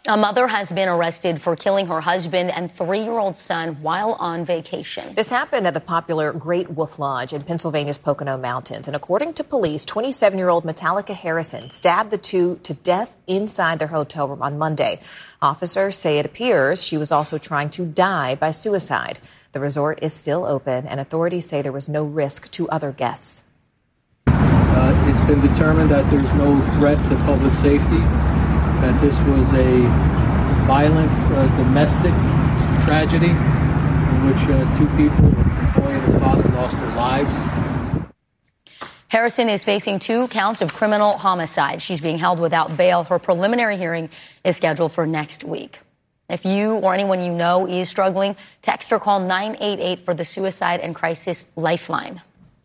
A mother has been arrested for killing her husband and 3-year-old son while on vacation. This happened at the popular Great Wolf Lodge in Pennsylvania's Pocono Mountains. And according to police, 27-year-old Metallica Harrison stabbed the two to death inside their hotel room on Monday. Officers say it appears she was also trying to die by suicide. The resort is still open, and authorities say there was no risk to other guests. It's been determined that there's no threat to public safety, that this was a violent domestic tragedy in which two people, an employee and his father, lost their lives. Harrison is facing 2 counts of criminal homicide. She's being held without bail. Her preliminary hearing is scheduled for next week. If you or anyone you know is struggling, text or call 988 for the Suicide and Crisis Lifeline.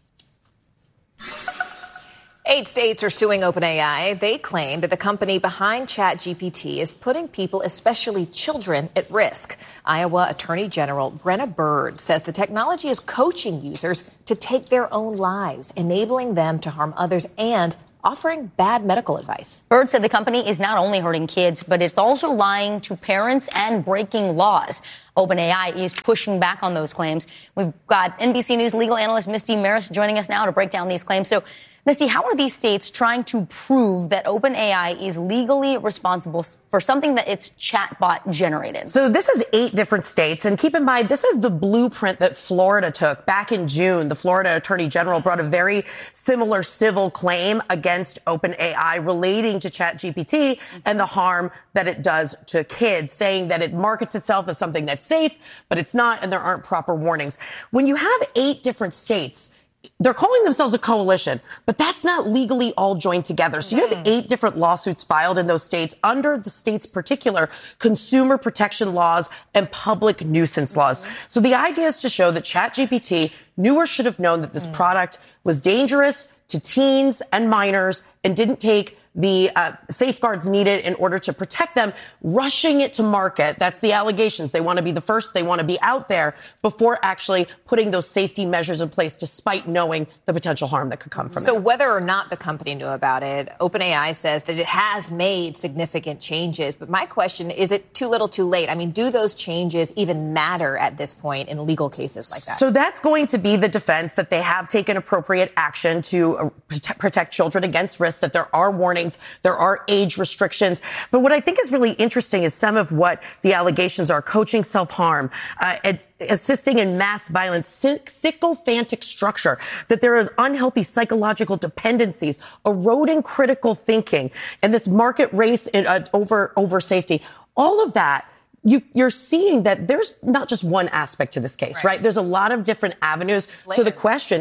8 states are suing OpenAI. They claim that the company behind ChatGPT is putting people, especially children, at risk. Iowa Attorney General Brenna Bird says the technology is coaching users to take their own lives, enabling them to harm others and offering bad medical advice. Bird said the company is not only hurting kids, but it's also lying to parents and breaking laws. OpenAI is pushing back on those claims. We've got NBC News legal analyst Misty Maris joining us now to break down these claims. So, Misty, how are these states trying to prove that OpenAI is legally responsible for something that it's chatbot generated? So this is 8 different states. And keep in mind, this is the blueprint that Florida took back in June. The Florida Attorney General brought a very similar civil claim against OpenAI relating to ChatGPT and the harm that it does to kids, saying that it markets itself as something that's safe, but it's not, and there aren't proper warnings. When you have 8 different states, they're calling themselves a coalition, but that's not legally all joined together. So you have 8 different lawsuits filed in those states under the state's particular consumer protection laws and public nuisance laws. So the idea is to show that ChatGPT knew or should have known that this product was dangerous to teens and minors and didn't take the safeguards needed in order to protect them, rushing it to market. That's the allegations. They want to be the first. They want to be out there before actually putting those safety measures in place, despite knowing the potential harm that could come from it. So whether or not the company knew about it, OpenAI says that it has made significant changes. But my question, is it too little too late? I mean, do those changes even matter at this point in legal cases like that? So that's going to be the defense, that they have taken appropriate action to protect children against risk, that there are warnings, there are age restrictions. But what I think is really interesting is some of what the allegations are: coaching self-harm, assisting in mass violence, sycophantic structure, that there is unhealthy psychological dependencies, eroding critical thinking, and this market race over safety. All of that. You're seeing that there's not just one aspect to this case, right? There's a lot of different avenues. So the question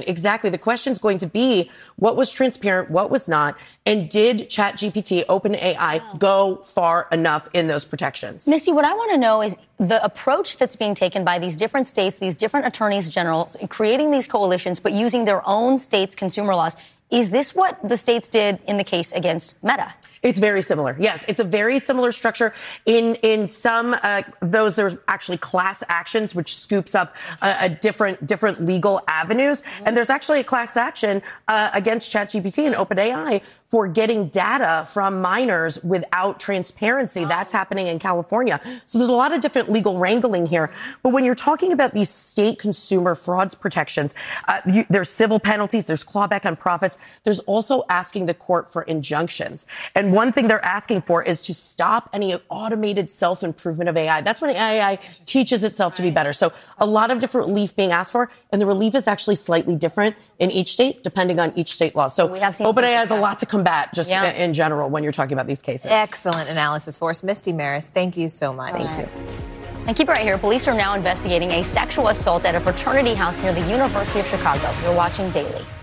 is going to be, what was transparent, what was not, and did ChatGPT, OpenAI, go far enough in those protections? Missy, what I want to know is the approach that's being taken by these different states, these different attorneys general, creating these coalitions, but using their own state's consumer laws. Is this what the states did in the case against Meta? It's very similar. Yes, it's a very similar structure. In some those, there's actually class actions, which scoops up different legal avenues. And there's actually a class action against ChatGPT and OpenAI for getting data from minors without transparency. That's happening in California. So there's a lot of different legal wrangling here. But when you're talking about these state consumer frauds protections, there's civil penalties, there's clawback on profits. There's also asking the court for injunctions. And one thing they're asking for is to stop any automated self-improvement of AI. That's when AI teaches itself to be better. So a lot of different relief being asked for, and the relief is actually slightly different in each state, depending on each state law. So OpenAI has a lot to combat just in general when you're talking about these cases. Excellent analysis for us. Misty Maris, thank you so much. Thank you. And keep it right here. Police are now investigating a sexual assault at a fraternity house near the University of Chicago. You're watching Daily.